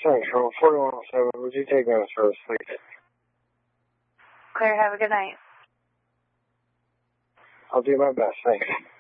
Thanks. Well, 4107, would you take me on service, please? Clear, have a good night. I'll do my best, thanks.